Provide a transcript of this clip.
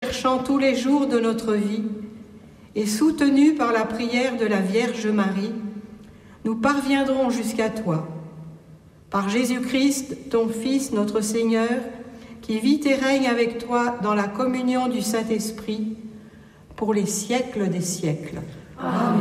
cherchant tous les jours de notre vie, et soutenus par la prière de la Vierge Marie, nous parviendrons jusqu'à toi. Par Jésus-Christ, ton Fils, notre Seigneur, qui vit et règne avec toi dans la communion du Saint-Esprit, pour les siècles des siècles. Amen.